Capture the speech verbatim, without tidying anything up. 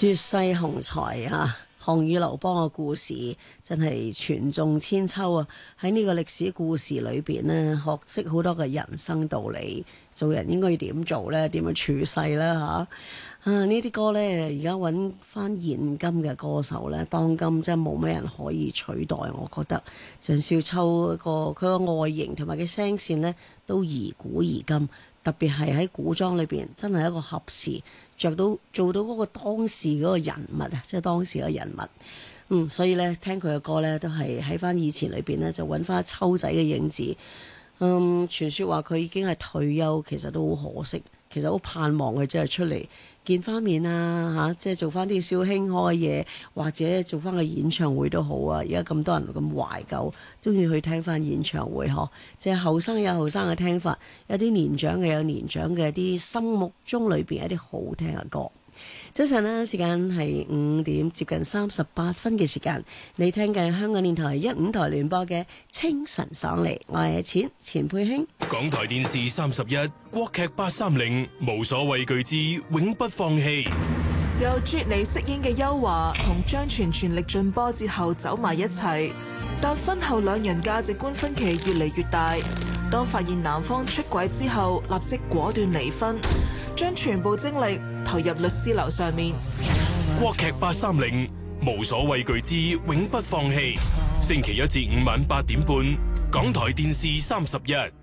絕世雄才啊！項羽劉邦嘅故事真係傳頌千秋啊！喺呢個歷史故事裏邊呢，學識好多嘅人生道理，做人應該要點做呢？點樣處世呢？吓啊！呢啲歌呢，而家揾翻現今嘅歌手呢，當今真係冇咩人可以取代。我覺得鄭少秋個佢個外形同埋嘅聲線呢，都宜古宜今。特別係喺古裝裏邊，真係一個合時，着到做到嗰個當時嗰個人物啊，即係當時嘅人物。嗯，所以咧聽佢嘅歌咧，都係喺翻以前裏邊咧，就揾翻秋仔嘅影子。嗯，傳說話佢已經係退休，其實都好可惜。其實好盼望佢真係出嚟見翻面啊，嚇、啊，即係做翻啲小興開嘢，或者做翻個演唱會都好啊！而家咁多人咁懷舊，中意去聽翻演唱會呵。即係後生有後生嘅聽法，有啲年長嘅有年長嘅啲心目中裏邊一啲好聽嘅歌。早晨啦，時間係五點接近三十八分嘅時間，你聽緊香港電台一五台聯播嘅清晨爽利，我係錢錢佩卿。 港台電視三十一，國劇八三零，無所畏懼之永不放棄。 由啜尼飾演嘅邱華同張全全力進波之後走埋一齊，但婚後兩人價值觀分歧越嚟越大。當發現男方出軌之後，立即果斷離婚，將全部精力投入律師樓上面。 國劇八三零，無所畏懼之永不放棄。星期一至五晚八點半，港台電視三十一。